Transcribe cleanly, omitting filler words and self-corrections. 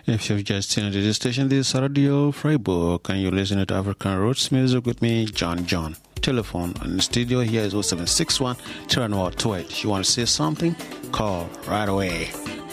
If you've just tuned to this station, this is Radio Freiburg, and you're listening to African Roots Music with me, John. Telephone in the studio here is 0761 Turn Out 28. If you want to say something, call right away.